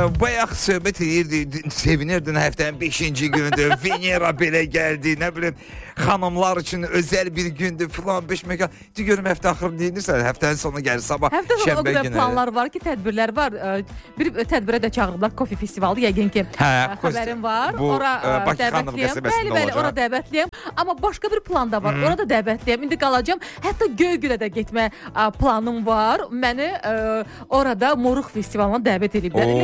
bayaq söhbət edirdi, sevinirdin həftənin 5-ci günüdür, Venera belə gəldi, nə bilim, xanımlar üçün özəl bir gündür, filan 5 mekan. Görüm həftə axırı deyirsən, həftənin sonu gəlir, sabah həftə sonu o şənbə qədər günü. planlar var ki, tədbirlər var. Bir tədbirə də çağırıblar, kofe festivalı, yəqin ki, xəbərim var. Bu ora Bakı xanım qəsəbəsində olacaq. Bəli, ora dəvətliyəm. Amma başqa bir plan da var, ora da dəvətliyəm. İndi qalacam, hətta Göygölə də getmə planım var. Məni orada Moruq festivalına dəvət ediblər.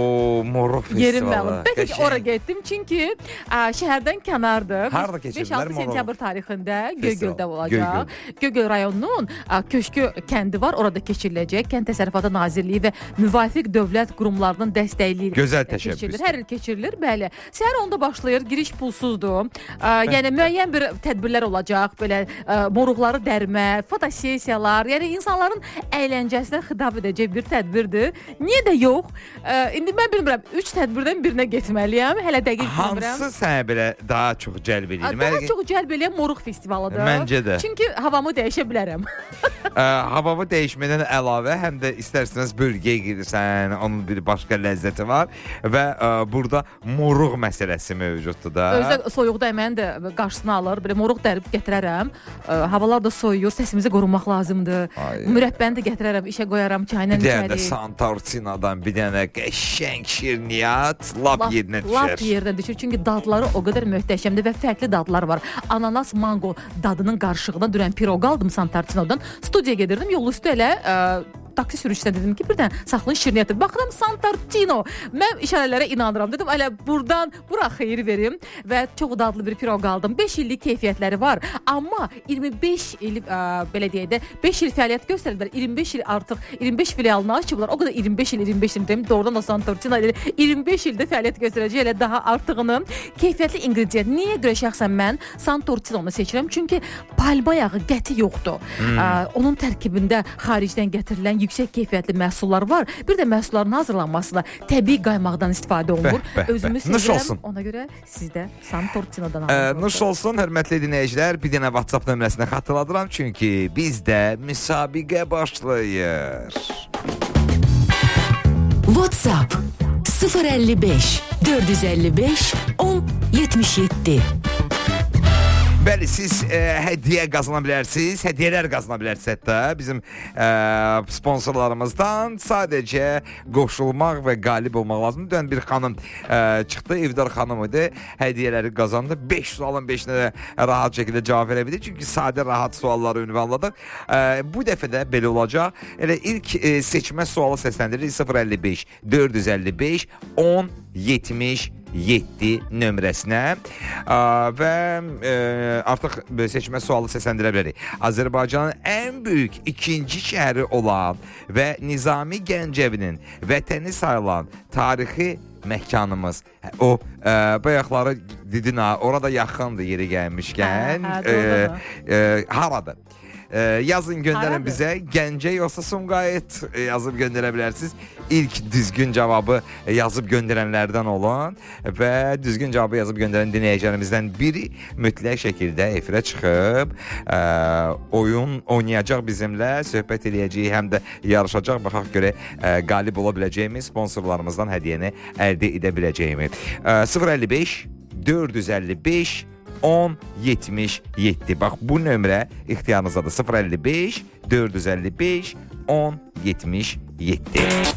Moruq festivalı. Yerim məlum. Bəlkə ki, ora getdim, çünki şəhərdən kənardır. Harada keçirdilər 5-6 sentyabr tarixində Göygöldə olacaq. Göygöl rayonunun Köşkü kəndi var, orada keçiriləcək. Kənd Təsərrüfatı Nazirliyi və müvafiq dövlət qurumlarının dəstəkliyi ilə gözəl təşəbbüs. Hər il keçirilir, bəli. Səhər onda başlayır, giriş pulsuzdur. Yəni müəyyən bir tədbirlər olacaq, belə moruqları dərmə, fotosessiyalar, yəni insanların əyləncəsinə xitab edəcək bir tədbirdir. Niyə də yox? İndi mən bilmirəm, 3 tədbirdən birinə getməliyəm. Hələ dəqiq bilmirəm. Hansı sənə belə daha çox cəlb edir? Daha çox cəlb edən Moruq festivalıdır. Məncə də. Çünki havamı dəyişə bilərəm. Havamı dəyişmədən əlavə, həm də istərseniz bölgəyə gedirsən, onun bir başqa ləzzəti var və burada moruq məsələsi mövcuddur da. Özdə soyuqda əməyən də qarşısını alır. Belə moruq dərib gətirərəm. Havalar da soyuyur, səsimizi qorumaq lazımdır. Mürəbbəni də gətirərəm, işə qoyaram, çayla içərik. Bir dənə Santortinadan bir dənə qəşəng şirniyyat lap yerinə düşər. Lap yerinə düşür, çünki dadları o qədər möhtəşəmdir və fərqli dadlar var. Ananas, mango dadının qarışığına dürən piroq aldım Santortinodan. Studiyaya gedirdim, yol üstü elə taksi sürücüsünə dedim ki, birdən saxlayın şirniyyatı. Baxıram Santortino. Mən işarələrə inanıram. Dedim, elə buradan bura xeyir verim və çox dadlı bir piroq aldım. 5 illik keyfiyyətləri var. Amma 25 il belə deyək də 5 il fəaliyyət göstərdilər. 25 il artıq 25 filialını açıblar. O qədər 25 il dedim. Doğrudan da Santortino ilə 25 ildə fəaliyyət göstərəcək, elə daha artığını. Keyfiyyətli ingredient. Niyə görə şəxsən mən Santortino'nu seçirəm? Çünki palma yağı qəti yoxdur. Onun tərkibində xaricdən gətirilən yüksək keyfiyyətli məhsullar var. Bir də məhsulların hazırlanmasında təbii qaymaqdan istifadə olunur. Özümü sevirəm. Ona görə siz də Santortino'dan alın. Nuş olsun, hörmətli dinləyicilər. Bir dənə WhatsApp nömrəsini xatırladıram. Çünki bizdə müsabiqə başlayır. WhatsApp 055 455 1077. Bəli, siz hədiyyə qazana bilərsiniz, hədiyyələr qazana bilərsiniz hətta bizim sponsorlarımızdan sadəcə qoşulmaq və qalib olmaq lazımdır. Dön bir xanım çıxdı, Evdar xanım idi, hədiyyələri qazandı. 5 sualın 5-nə də rahat şəkildə cavab verə bilir. Çünki sadə, rahat sualları ünvanladıq. Bu dəfə də belə olacaq. Elə ilk seçmə sualı səsləndiririk 055 455 1077 nömrəsinə və artıq seçmə sualı səsləndirə bilərik. Azərbaycanın ən böyük ikinci şəhəri olan və Nizami Gəncəvinin vətəni sayılan tarixi məkanımız. O bayaqları dedin ha, orada yaxındır yeri gəlmişkən. Haradır? Yazın göndərin bizə. Gəncə yoxsa Sumqayıt yazıb göndərə bilərsiniz. İlk düzgün cavabı yazıb göndərənlərdən olan və düzgün cavabı yazıb göndərən dinləyicilərimizdən biri mütləq şəkildə efirə çıxıb oyun oynayacaq bizimlə, söhbət eləyəcək, həm də yarışacaq. Baxaq görə qalib ola biləcəyimiz, sponsorlarımızdan hədiyyəni əldə edə biləcəyimi. 055 455 1077. Bax, bu nömrə ixtiyarınızdadır. 055 455 1077.